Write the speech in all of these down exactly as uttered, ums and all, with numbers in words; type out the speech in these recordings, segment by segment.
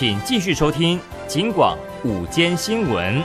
请继续收听警广午间新闻。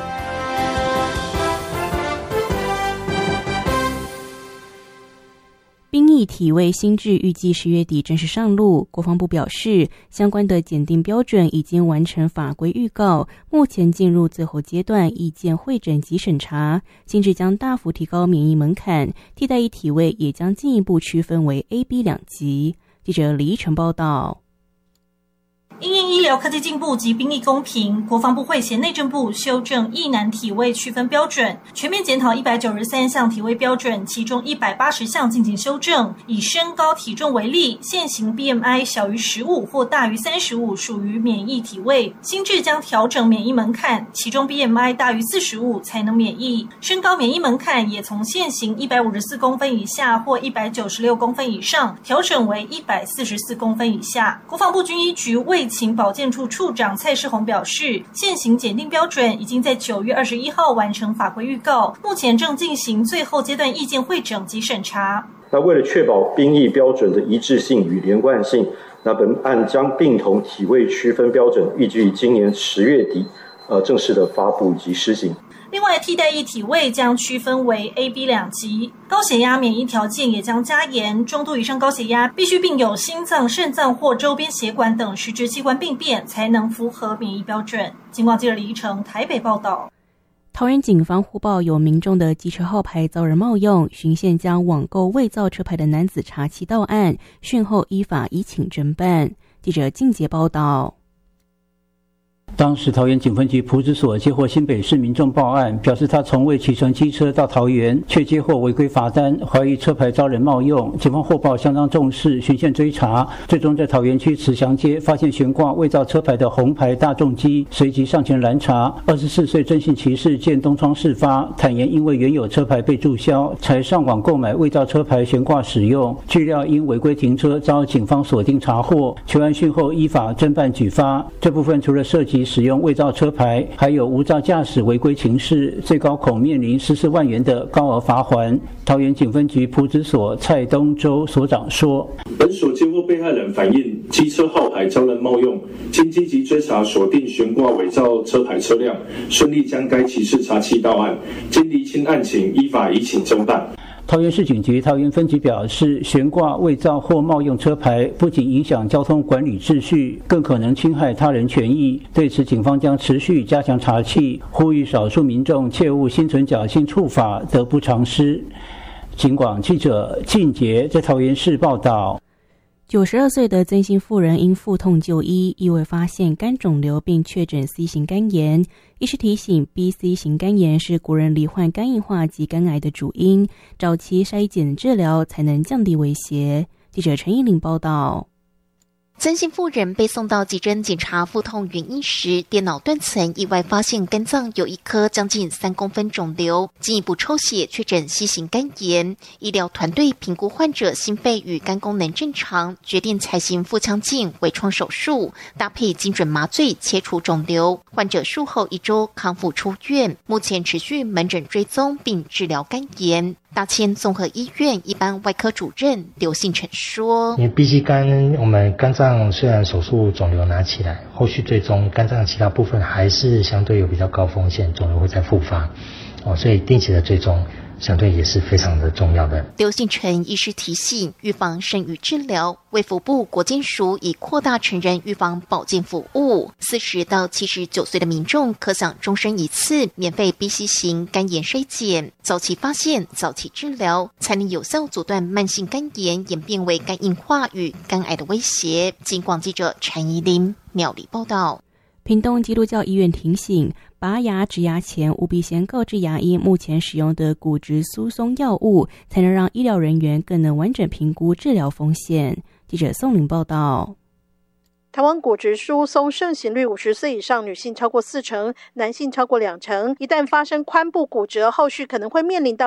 兵役体位新制预计十月底正式上路。国防部表示，相关的检定标准已经完成法规预告，目前进入最后阶段意见汇整及审查。新制将大幅提高免疫门槛，替代役体位也将进一步区分为 A、B 两级。记者李依晨报道。 因应医疗科技进步及兵役公平，国防部会协内政部修正役男体位区分标准，全面检讨一百九十三项体位标准，其中一百八十项进行修正。以身高体重为例，现行 B M I 小于十五或大于三十五属于免疫体位，新制将调整免疫门槛，其中 B M I 大于四十五才能免疫。身高免疫门槛也从现行一百五十四公分以下或一百九十六公分以上，调整为一百四十四公分以下。国防部军医局卫情保健处处长蔡世宏表示，现行检定标准已经在九月二十一号完成法规预告，目前正进行最后阶段意见汇整及审查。 那为了确保兵役标准的一致性与连贯性，那本案将并同体位区分标准，预计今年十月底呃正式的发布及施行。 另外，替代役体位将区分为 A、B 两级，高血压免疫条件也将加严，中度以上高血压必须并有心脏、肾脏或周边血管等实质器官病变，才能符合免疫标准。警广记者李依成台北报道。 桃园警方互报有民众的机车号牌遭人冒用，巡线将网购伪造车牌的男子查缉到案，讯后依法移请侦办。记者静杰报道。 当时桃园警分局埔子所接获新北市民众报案，表示他从未骑乘机车到桃园，却接获违规罚单，怀疑车牌遭人冒用。警方获报相当重视，循线追查，最终在桃园区慈祥街发现悬挂伪造车牌的红牌大众机，随即上前拦查。二十四岁郑姓骑士见东窗事发，坦言因为原有车牌被注销，才上网购买伪造车牌悬挂使用。据料因违规停车遭警方锁定查获，求案讯后依法侦办举发。这部分除了涉及使用伪造车牌，还有无照驾驶违规情事，最高恐面临十四万元的高额罚锾。桃园警分局埔子所蔡东洲所长说， 本所接获被害人反映机车号牌遭人冒用，经积极追查锁定悬挂伪造车牌车辆，顺利将该骑士查缉到案，经厘清案情，依法移请侦办。 桃园市警局桃园分局表示，悬挂伪造或冒用车牌不仅影响交通管理秩序，更可能侵害他人权益。对此，警方将持续加强查缉，呼吁少数民众切勿心存侥幸触法，得不偿失。警广记者靳杰在桃园市报道。 九十二岁的曾姓妇人因腹痛就医，意外发现肝肿瘤并确诊 C 型肝炎。医师提醒 B、C 型肝炎是国人罹患肝硬化及肝癌的主因，早期筛检治疗才能降低威胁。记者陈依玲报道。 曾姓妇人被送到急诊检查腹痛原因时，电脑断层意外发现肝脏有一颗将近三公分肿瘤，进一步抽血确诊 C 型肝炎。医疗团队评估患者心肺与肝功能正常，决定采行腹腔镜微创手术，搭配精准麻醉切除肿瘤。患者术后一周康复出院，目前持续门诊追踪并治疗肝炎。大千综合医院一般外科主任刘信成说， 因为 B 型肝我们肝脏虽然手术肿瘤拿起来，后续最终肝脏其他部分还是相对有比较高风险，肿瘤会再复发哦，所以定期的追踪相对也是非常的重要的。 刘信成医师提醒，预防胜于治疗，卫福部国健署已扩大成人预防保健服务，四十到七十九岁的民众可享终身一次免费 B C 型肝炎筛检，早期发现早期治疗，才能有效阻断慢性肝炎演变为肝硬化与肝癌的威胁。警广记者陈怡琳苗栗报道。 屏东基督教医院提醒，拔牙植牙前务必先告知牙医目前使用的骨质疏松药物，才能让医疗人员更能完整评估治疗风险。记者宋玲报道。 台湾骨质疏松盛行率五十岁以上女性超过四成，男性超过两成。一旦发生髋部骨折，后续可能会面临到